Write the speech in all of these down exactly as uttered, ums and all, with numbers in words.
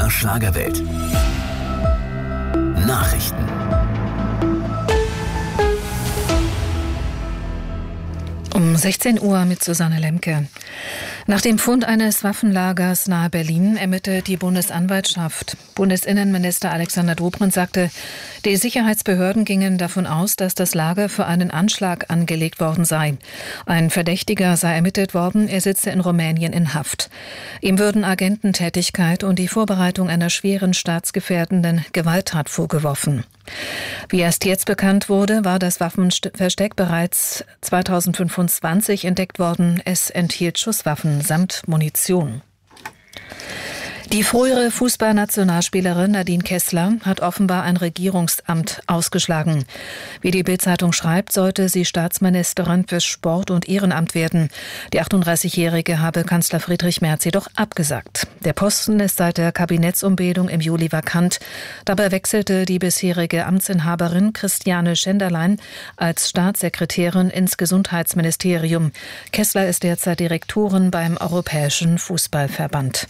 der Schlagerwelt. Nachrichten. Um sechzehn Uhr mit Susanne Lemke. Nach dem Fund eines Waffenlagers nahe Berlin ermittelt die Bundesanwaltschaft. Bundesinnenminister Alexander Dobrindt sagte, die Sicherheitsbehörden gingen davon aus, dass das Lager für einen Anschlag angelegt worden sei. Ein Verdächtiger sei ermittelt worden, er sitze in Rumänien in Haft. Ihm würden Agententätigkeit und die Vorbereitung einer schweren staatsgefährdenden Gewalttat vorgeworfen. Wie erst jetzt bekannt wurde, war das Waffenversteck bereits zweitausendfünfundzwanzig entdeckt worden. Es enthielt Schusswaffen samt Munition. Die frühere Fußballnationalspielerin Nadine Kessler hat offenbar ein Regierungsamt ausgeschlagen. Wie die Bild-Zeitung schreibt, sollte sie Staatsministerin für Sport und Ehrenamt werden. Die achtunddreißigjährige habe Kanzler Friedrich Merz jedoch abgesagt. Der Posten ist seit der Kabinettsumbildung im Juli vakant. Dabei wechselte die bisherige Amtsinhaberin Christiane Schenderlein als Staatssekretärin ins Gesundheitsministerium. Kessler ist derzeit Direktorin beim Europäischen Fußballverband.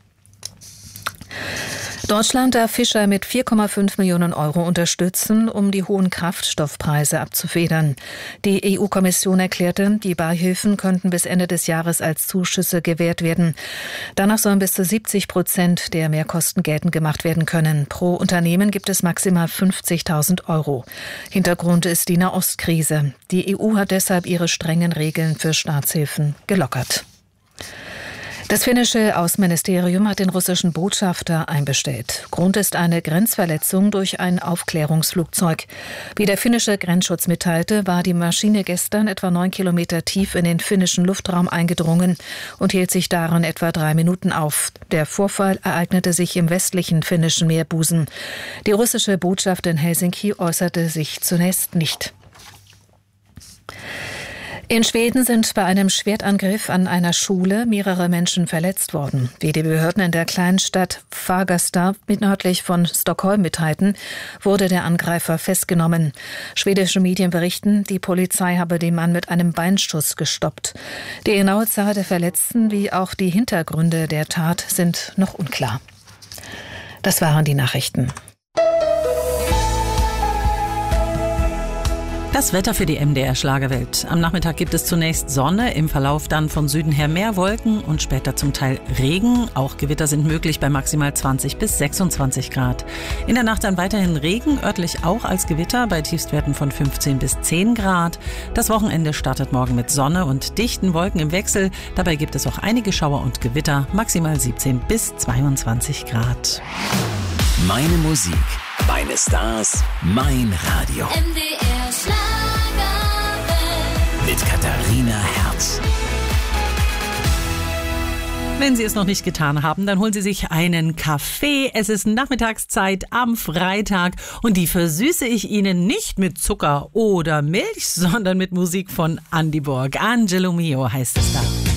Deutschland darf Fischer mit vier Komma fünf Millionen Euro unterstützen, um die hohen Kraftstoffpreise abzufedern. Die E U-Kommission erklärte, die Beihilfen könnten bis Ende des Jahres als Zuschüsse gewährt werden. Danach sollen bis zu siebzig Prozent der Mehrkosten geltend gemacht werden können. Pro Unternehmen gibt es maximal fünfzigtausend Euro. Hintergrund ist die Nahostkrise. Die E U hat deshalb ihre strengen Regeln für Staatshilfen gelockert. Das finnische Außenministerium hat den russischen Botschafter einbestellt. Grund ist eine Grenzverletzung durch ein Aufklärungsflugzeug. Wie der finnische Grenzschutz mitteilte, war die Maschine gestern etwa neun Kilometer tief in den finnischen Luftraum eingedrungen und hielt sich darin etwa drei Minuten auf. Der Vorfall ereignete sich im westlichen finnischen Meerbusen. Die russische Botschaft in Helsinki äußerte sich zunächst nicht. In Schweden sind bei einem Schwertangriff an einer Schule mehrere Menschen verletzt worden. Wie die Behörden in der kleinen Stadt Fagersta nördlich von Stockholm mitteilten, wurde der Angreifer festgenommen. Schwedische Medien berichten, die Polizei habe den Mann mit einem Beinschuss gestoppt. Die genaue Zahl der Verletzten wie auch die Hintergründe der Tat sind noch unklar. Das waren die Nachrichten. Das Wetter für die M D R Schlagerwelt. Am Nachmittag gibt es zunächst Sonne, im Verlauf dann von Süden her mehr Wolken und später zum Teil Regen. Auch Gewitter sind möglich bei maximal zwanzig bis sechsundzwanzig Grad. In der Nacht dann weiterhin Regen, örtlich auch als Gewitter bei Tiefstwerten von fünfzehn bis zehn Grad. Das Wochenende startet morgen mit Sonne und dichten Wolken im Wechsel. Dabei gibt es auch einige Schauer und Gewitter, maximal siebzehn bis zweiundzwanzig Grad. Meine Musik, meine Stars, mein Radio. M D R Schlagerwelt. Mit Katharina Herz. Wenn Sie es noch nicht getan haben, dann holen Sie sich einen Kaffee. Es ist Nachmittagszeit am Freitag und die versüße ich Ihnen nicht mit Zucker oder Milch, sondern mit Musik von Andy Borg. Angelo Mio heißt es da.